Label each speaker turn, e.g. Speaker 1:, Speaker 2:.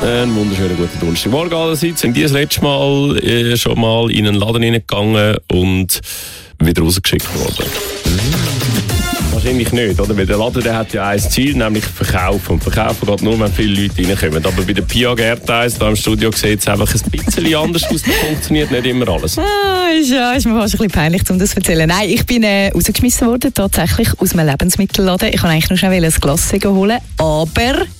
Speaker 1: Einen wunderschönen guten Donnerstagmorgen allerseits. Sind die das letzte Mal schon mal in einen Laden hineingegangen und wieder rausgeschickt worden? Wahrscheinlich nicht, oder? Weil der Laden der hat ja ein Ziel, nämlich Verkaufen. Und Verkaufen geht nur, wenn viele Leute reinkommen. Aber bei der Pia Gertheis hier im Studio sieht es einfach ein bisschen anders aus. Das funktioniert nicht immer alles.
Speaker 2: Ist mir fast ein bisschen peinlich, um das zu erzählen. Nein, ich bin rausgeschmissen worden, tatsächlich aus einem Lebensmittelladen. Ich wollte eigentlich nur schnell ein Glas holen, aber